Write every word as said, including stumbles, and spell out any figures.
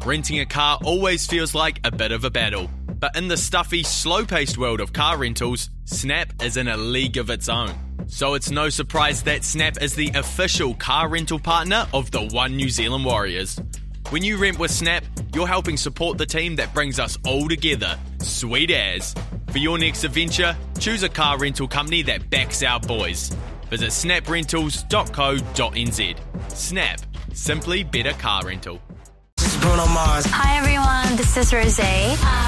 Renting a car always feels like a bit of a battle. But in the stuffy, slow-paced world of car rentals, Snap is in a league of its own. So it's no surprise that Snap is the official car rental partner of the One New Zealand Warriors. When you rent with Snap, you're helping support the team that brings us all together. Sweet as. For your next adventure, choose a car rental company that backs our boys. Visit snap rentals dot co dot n z. Snap. Simply better car rental. Hi everyone, this is Rosé.